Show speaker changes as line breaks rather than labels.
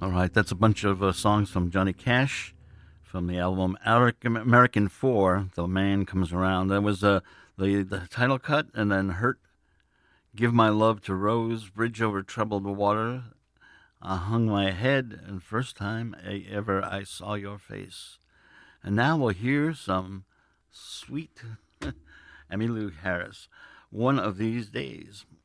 All right, that's a bunch of songs from Johnny Cash from the album American 4, The Man Comes Around. That was the title cut, and then Hurt, Give My Love to Rose, Bridge Over Troubled Water, I Hung My Head, and First Time Ever I Saw Your Face. And now we'll hear some sweet Emmylou Harris, One of These Days.